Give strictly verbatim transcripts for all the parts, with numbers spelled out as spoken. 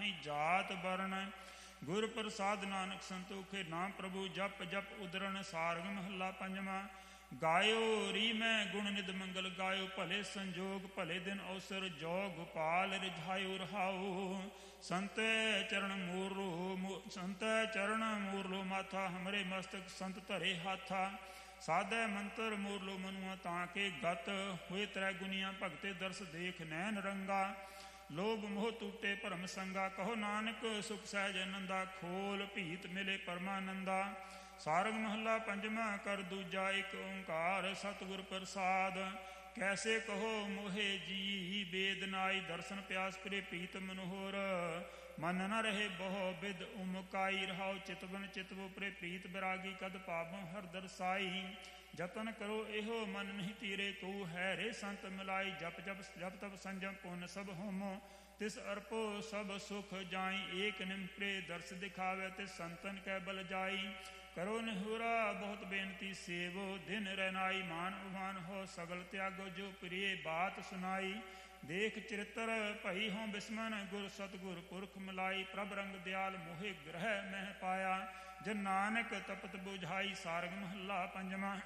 ਮਾਹੀ ਜਾਤ ਵਰਨ। ਗੁਰ ਪ੍ਰਸਾਦ ਨਾਨਕ ਸੰਤੋਖੇ, ਨਾਮ ਪ੍ਰਭੂ ਜਪ ਜਪ ਉਦਰਣ। ਸਾਰਗ ਮਹੱਲਾ ਪੰਜਵਾਂ। ਗਾਇਓ ਰੀ ਮੈਂ ਗੁਣ ਨਿਧ ਮੰਗਲ ਗਾਇਓ, ਭਲੇ ਸੰਜੋਗ ਭਲੇ ਦਿਨ ਅਵਸਰ। ਜੋ ਗੋਪਾਲ ਰਿਝਾਇਓ ਰਹਾਓ, ਸੰਤੈ ਚਰਨ ਮੂਰਲੋ ਸੰਤੈ ਚਰਨ ਮੂਰਲੋ ਮਾਥਾ। ਹਮਰੇ ਮਸਤਕ ਸੰਤ ਧਰੇ ਹਾਥਾ, ਸਾਧੈ ਮੰਤਰ ਮੂਰਲੋ ਮਨੁਆ। ਤਾਂ ਕੇ ਗਤ ਹੋਏ ਤ੍ਰੈ ਗੁਨੀਆਂ, ਭਗਤੇ ਦਰਸ ਦੇਖ ਨੈਣ ਰੰਗਾ। ਲੋਭ ਮੋਹ ਟੂਟੇ ਭਰਮ ਸੰਗਾ, ਕਹੋ ਨਾਨਕ ਸੁਖ ਸਹਿਜ ਆਨੰਦਾ। ਖੋਲ ਭੀਤ ਮਿਲੇ ਪਰਮਾਨੰਦਾ। ਸਾਰਗ ਮਹੱਲਾ ਪੰਜਵਾਂ। ਕਰ ਦੂਜਾ ਏਕ ਓੰਕਾਰ ਸਤਿਗੁਰ ਪ੍ਰਸਾਦ। ਕੈਸੇ ਕਹੋ ਮੋਹੇ ਜੀ ਬੇਦ ਨਾਈ, ਦਰਸ਼ਨ ਪਿਆਸ ਕਰੇ ਪ੍ਰੀਤ ਮਨੋਹਰ। ਮਨ ਨ ਰਹੇ ਬਹੁ ਬਿਦ ਉਮਕਾਈ, ਰਹਾਉ ਚਿਤਵਨ ਚਿਤਵੋ ਪਰੇ ਪ੍ਰੀਤ ਬਿਰਾਗੀ। ਕਦ ਪਾਵੋ ਹਰ ਦਰਸਾਈ, ਜਤਨ ਕਰੋ ਇਹੋ ਮਨ ਨਹੀਂ ਤੀਰੇ। ਤੂੰ ਹੈ ਰੇ ਸੰਤ ਮਿਲਾਈ, ਜਪ ਜਪ ਜਪ ਤਪ ਸੰਜਮ ਪੁੰਨ ਸਭ ਹੋਮੋ। ਤਿਸ ਅਰਪੋ ਸਭ ਸੁਖ ਜਾਈ, ਏਕ ਨਿਮਪਰੇ ਦਰਸ ਦਿਖਾਵੇ। ਤਿਸ ਸੰਤਨ ਕੈ ਬਲ ਜਾਈ, ਕਰੋ ਨਿਹੂਰਾ ਬਹੁਤ ਬੇਨਤੀ ਸੇਵੋ। ਦਿਨ ਰਹਿਨਾਈ ਮਾਨ ਉਮਾਨ ਹੋ, ਸਗਲ ਤਿਆਗੋ ਜੋ ਪ੍ਰਿਯ ਬਾਤ ਸੁਨਾਈ। ਦੇਖ ਚਰਿਤਰ ਭਈ ਹੋਂ ਬਿਸਮਨ, ਗੁਰ ਸਤਿਗੁਰ ਪੁਰਖ ਮਿਲਾਈ। ਪ੍ਰਭ ਰੰਗ ਦਿਆਲ ਮੋਹਿ ਗ੍ਰਹਿ ਮਹਿ ਪਾਇਆ, ਜਨ ਨਾਨਕ ਤਪਤ ਬੁਝਾਈ। ਸਾਰਗ ਮਹੱਲਾ ਪੰਜਵਾਂ।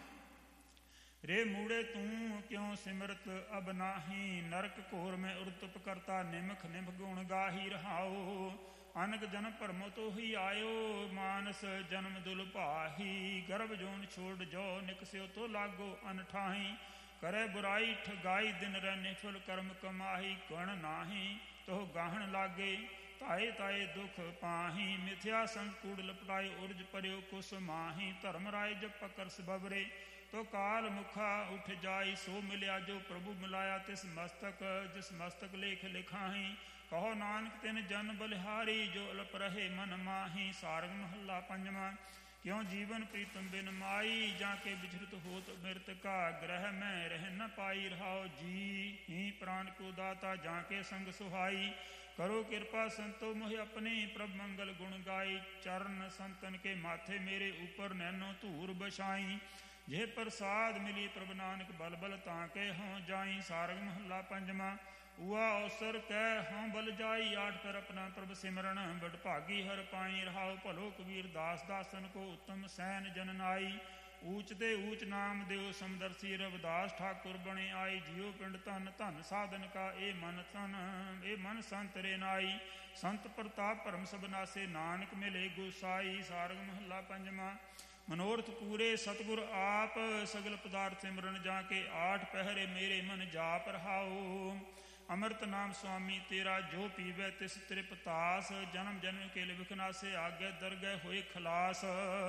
ਰੇ ਮੂੜੇ ਤੂੰ ਕਿਉ ਸਿਮਰਤ ਅਬ ਨਾਹੀ, ਨਰਕ ਘੋਰ ਮੈਂ ਉਰਤਪ ਕਰਤਾ। ਨਿਮਖ ਨਿਮਖ ਗੁਣ ਗਾਹੀ ਰਹਾਓ, ਅਨਕ ਜਨਮ ਭਰਮੋ ਤੋ ਹੀ ਆਇਓ। ਮਾਨਸ ਜਨਮ ਦੁਲ ਭਾਹੀ, ਗਰਭ ਜੋਨ ਛੋੜ ਜੋ ਨਿਕਸਿਓ। ਤੋ ਲਾਗੋ ਅਨਠਾਹੀ, ਕਰੇ ਬੁਰਾਈ ਠਗਾਈ। ਦਿਨ ਰਹਿ ਨਿਫਲ ਕਰਮ ਕਮਾਹੀ, ਗੁਣ ਨਾਹੀ ਤੋ ਗਾਹਣ ਲਾਗੇ। ਤਾਏ ਤਾਏ ਦੁਖ ਪਾਹੀ, ਮਿਥਿਆ ਸੰਗ ਕੂੜ ਲਪਟਾਏ। ਉਰਜ ਪਰਿਓ ਕੁਸ ਮਾਹੀ, ਧਰਮ ਰਾਏ ਜਬ ਪਕਰ ਸਬਵਰੇ। ਤੋ ਕਾਲ ਮੁਖਾ ਉਠ ਜਾਈ, ਸੋ ਮਿਲਿਆ ਜੋ ਪ੍ਰਭੂ ਮਿਲਾਇਆ। ਤਿਸ ਮਸਤਕ ਜਿਸ ਮਸਤਕ ਲੇਖ ਲਿਖਾਹੀ, ਕਹੋ ਨਾਨਕ ਤਿਨ ਜਨ ਬਲਿਹਾਰੀ। ਜੋ ਅਲਪ ਰਹੇ ਮਨ ਮਾਹੀ। ਸਾਰਗ ਮਹੱਲਾ ਪੰਜਵਾਂ। ਕਿਉ ਜੀਵਨ ਪ੍ਰੀਤਮ ਬਿਨ ਮਾਈ, ਜਾਂ ਕੇ ਵਿਚਰਤ ਹੋਤ ਮਿਰਤ ਕਾ। ਗ੍ਰਹਿ ਮੈਂ ਰਹਿ ਨ ਪਾਈ, ਰਹਾਓ ਜੀ ਹੀ ਪ੍ਰਾਨ ਕੋ ਦਾਤਾ। ਜਾਂ ਕੇ ਸੰਗ ਸੁਹਾਈ, ਕਰੋ ਕਿਰਪਾ ਸੰਤੋ ਮੋਹਿ ਆਪਣੀ। ਪ੍ਰਭ ਮੰਗਲ ਗੁਣ ਗਾਈ, ਚਰਨ ਸੰਤਨ ਕੇ ਮਾਥੇ। ਮੇਰੇ ਉਪਰ ਨੈਨੋ ਧੂਰ ਬਛਾਈ, ਜੇ ਪ੍ਰਸਾਦ ਮਿਲੀ ਪ੍ਰਭ ਨਾਨਕ। ਬਲ ਬਲ ਤਾਂ ਕੇ ਹੋਂ ਜਾਈ। ਸਾਰਗ ਮਹੱਲਾ ਪੰਜਵਾਂ। ਉਆ ਅਵਸਰ ਕਹਿ ਹੋਂ ਬਲ ਜਾਈ, ਆਠ ਕਰ ਆਪਣਾ ਪ੍ਰਭ ਸਿਮਰਨ। ਬੜ ਭਾਗੀ ਹਰ ਪਾਈ, ਰਹਾਉ ਭਲੋ ਕਬੀਰ ਦਾਸ। ਦਾਸਨ ਕੋ ਉੱਤਮ ਸੈਨ ਜਨਨਾਈ। ਊਚ ਤੇ ਊਚ ਨਾਮ ਦਿਓ ਸਮਦਰਸੀ, ਰਵਿਦਾਸ ਠਾਕੁਰ ਬਣੇ ਆਈ। ਜਿਉ ਪਿੰਡ ਧਨ ਧਨ ਸਾਧਨ ਕਾ, ਇਹ ਮਨ ਤਨ ਇਹ ਮਨ ਸੰਤ ਰੇ ਨਾਈ। ਸੰਤ ਪ੍ਰਤਾਪ ਭਰਮ ਸਭ ਨਾਸੇ, ਨਾਨਕ ਮਿਲੇ ਗੁਸਾਈ। ਸਾਰਗ ਮਹੱਲਾ ਪੰਜਵਾਂ। ਮਨੋਰਥ ਪੂਰੇ ਸਤਿਗੁਰ ਆਪ, ਸਗਲ ਪਦਾਰਥ ਸਿਮਰਨ। ਜਾਂ ਕੇ ਆਠ ਪਹਿਰੇ ਮੇਰੇ ਮਨ ਜਾਪ, ਰਹਾਓ ਅੰਮ੍ਰਿਤ ਨਾਮ ਸੁਆਮੀ ਤੇਰਾ। ਜੋ ਪੀਵੈ ਤਿਸ ਤ੍ਰਿਪਤਾਸ, ਜਨਮ ਜਨਮ ਕੇ ਲਿਵ ਨਾਸੇ। ਆਗੇ ਦਰਗਹਿ ਹੋਏ ਖਲਾਸ,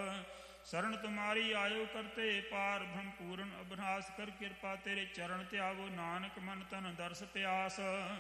ਸਰਣ ਤੁਮਾਰੀ ਆਇਓ ਕਰਤੇ ਪਾਰ। ਬ੍ਰਹਮ ਪੂਰਨ ਅਬਨਾਸ, ਕਰ ਕਿਰਪਾ ਤੇਰੇ ਚਰਨ ਧਿਆਵੋ। ਨਾਨਕ ਮਨ ਤਨ ਦਰਸ ਪਿਆਸ।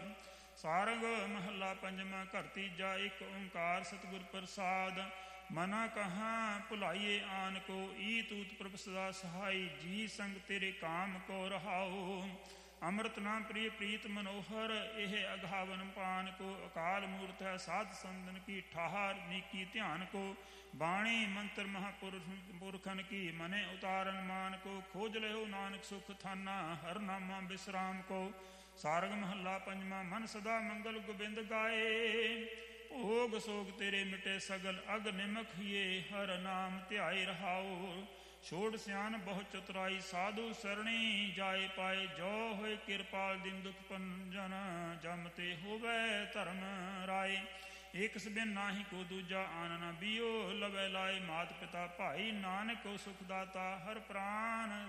ਸਾਰਗ ਮਹੱਲਾ ਪੰਜਵਾਂ। ਘਰ ਤੀਜਾ ਏਕ ਓੰਕਾਰ ਸਤਿਗੁਰ ਪ੍ਰਸਾਦ। ਮਨਾ ਕਹਾਂ ਭੁਲਾਈਏ ਆਨ ਕੋ, ਈ ਤੂਤ ਪ੍ਰਭ ਸਦਾ ਸਹਾਈ। ਜੀ ਸੰਗ ਤੇਰੇ ਕਾਮ ਕੋ, ਰਹਾਓ ਅੰਮ੍ਰਿਤ ਨਾਮ ਪ੍ਰਿਯ ਪ੍ਰੀਤ ਮਨੋਹਰ। ਇਹ ਅਘਾਵਨ ਪਾਨ ਕੋ, ਅਕਾਲ ਮੂਰਤ ਹੈ ਸਾਧ ਸੰਤਨ ਕੀ। ਠਾਹਰ ਨੀਕੀ ਧਿਆਨ ਕੋ, ਬਾਣੀ ਮੰਤਰ ਮਹਾਪੁਰਖ ਪੁਰਖਨ ਕੀ। ਮਨੇ ਉਤਾਰਨ ਮਾਨ ਕੋ, ਖੋਜ ਲਿਓ ਨਾਨਕ ਸੁਖ ਥਾਨਾ। ਹਰ ਨਾਮਾ ਬਿਸਰਾਮ ਕੋ। ਸਾਰਗ ਮਹੱਲਾ ਪੰਜਵਾਂ। ਮਨ ਸਦਾ ਮੰਗਲ ਗੋਬਿੰਦ ਗਾਏ, ਭੋਗ ਸੋਗ ਤੇਰੇ ਮਿਟੇ ਸਗਲ। ਅਗ ਨਿਮਖ ਹੀਏ ਹਰ ਨਾਮ ਧਿਆਏ, ਰਹਾਓ ਛੋੜ ਸਿਆਨ ਬਹੁ ਚਤੁਰਾਈ। ਸਾਧੂ ਸਰਣੀ ਜਾਏ ਪਾਏ, ਜੋ ਹੋਏ ਕਿਰਪਾਲ। ਦਿਨ ਦੁਖ ਭੰਜਨ ਜਮ ਤੇ ਹੋਵੇ ਧਰਮ ਰਾਏ। ਏਕ ਸਬਿਨ ਨਾਹੀ ਕੋ ਦੂਜਾ, ਆਨ ਨ ਬੀਓ ਲਵੈ ਲਾਏ। ਮਾਤ ਪਿਤਾ ਭਾਈ ਨਾਨਕ ਕੋ ਸੁਖ ਦਾਤਾ, ਹਰ ਪ੍ਰਾਨ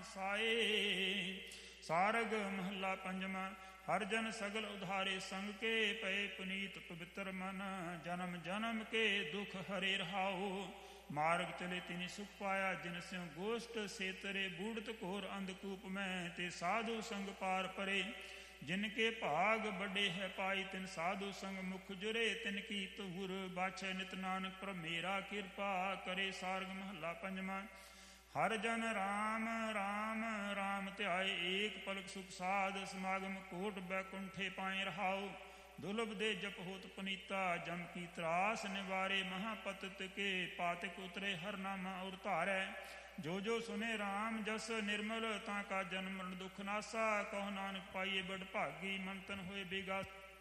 ਸਾਏ। ਸਾਰਗ ਮਹੱਲਾ ਪੰਜਵਾਂ। ਹਰ ਜਨ ਸਗਲ ਉਧਾਰੇ, ਸੰਗ ਕੇ ਪਏ ਪੁਨੀਤ ਪਵਿੱਤਰ ਮਨ। ਜਨਮ ਜਨਮ ਕੇ ਦੁਖ ਹਰੇ, ਰਹਾਓ ਮਾਰਗ ਚਲੇ ਤਿਨੀ ਸੁਖ ਪਾਇਆ। ਜਿਨ ਸਿਉ ਗੋਸ਼ਟ ਸੇਤਰੇ, ਬੂੜਤ ਘੋਰ ਅੰਧਕੂਪ ਮੈਂ। ਤੇ ਸਾਧੂ ਸੰਗ ਪਾਰ ਪਰੇ, ਜਿਨ ਕੇ ਭਾਗ ਵੱਡੇ ਹੈ ਪਾਈ। ਤਿਨ ਸਾਧੂ ਸੰਗ ਮੁਖ ਜੁਰੇ, ਤਿਨ ਕੀ ਧੂਰ ਬਾਛੈ ਨਿਤ। ਨਾਨਕ ਪ੍ਰਭ ਮੇਰਾ ਕਿਰਪਾ ਕਰੇ। ਸਾਰਗ ਮਹੱਲਾ ਪੰਜਵਾਂ। ਹਰ ਜਨ ਰਾਮ ਰਾਮ ਰਾਮ ਧਿਆਏ, ਏਕ ਪਲਕ ਸੁਖ ਸਾਧ ਸਮਾਗਮ। ਕੋਟ ਬੈਕੁੰਠੇ ਪਾਏ, ਰਹਾਓ ਦੁਰਲਭ ਦੇ ਜਪ ਹੋਤ ਪੁਨੀਤਾ। ਜਮ ਕੀ ਤਰਾਸ ਨਿਵਾਰੇ, ਮਹਾਪਤਿਤ ਕੇ ਪਾਤਿਕ ਉਤਰੇ। ਹਰ ਨਾਮਾ ਔਰ ਧਾਰੈ, ਜੋ ਜੋ ਸੁਨੇ ਰਾਮ ਜਸ ਨਿਰਮਲ। ਤਾਂ ਕਾ ਜਨਮ ਮਰਨ ਦੁਖ ਨਾਸਾ, ਕਹੋ ਨਾਨਕ ਪਾਈਏ ਬੜ ਭਾਗੀ। ਮਨ ਤਨ ਹੋਏ ਬੇਗਾਸ।